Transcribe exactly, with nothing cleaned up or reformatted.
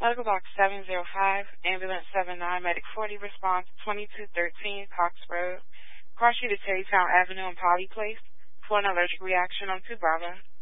Medical Box seven zero five, Ambulance seven nine, Medic forty, response twenty-two thirteen, Cox Road. Car sheet at Terrytown Avenue and Polly Place for an allergic reaction on two Bravo.